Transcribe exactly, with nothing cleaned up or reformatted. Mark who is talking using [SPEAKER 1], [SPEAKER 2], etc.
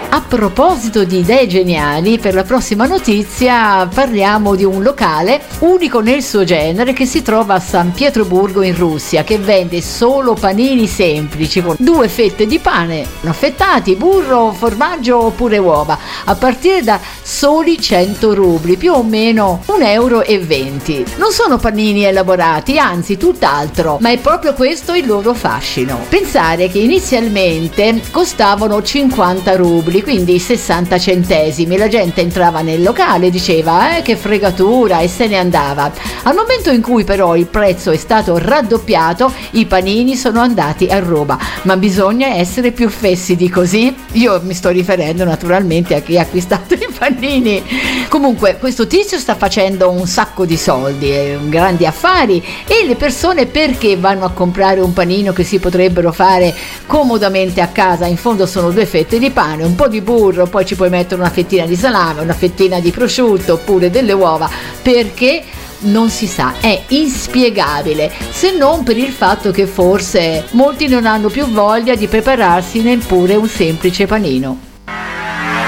[SPEAKER 1] A proposito di idee geniali, per la prossima notizia parliamo di un locale unico nel suo genere che si trova a San Pietroburgo in Russia, che vende solo panini semplici con due fette di pane affettati, burro, formaggio oppure uova, a partire da soli cento rubli, più o meno un euro e venti. Non sono panini elaborati, anzi tutt'altro, ma è proprio questo il loro fascino. Pensare che inizialmente costavano cinquanta rubli, quindi sessanta centesimi. La gente entrava nel locale e diceva eh che fregatura e se ne andava. Al momento in cui però il prezzo è stato raddoppiato, i panini sono andati a Roma, ma bisogna essere più fessi di così. Io mi sto riferendo naturalmente a chi ha acquistato i panini. Comunque questo tizio sta facendo un sacco di soldi, eh, grandi affari, e le persone perché vanno a comprare un panino che si potrebbero fare comodamente a casa? In fondo sono due fette di pane, un po' di burro, poi ci puoi mettere una fettina di salame, una fettina di prosciutto oppure delle uova. Perché? Non si sa, è inspiegabile, se non per il fatto che forse molti non hanno più voglia di prepararsi neppure un semplice panino.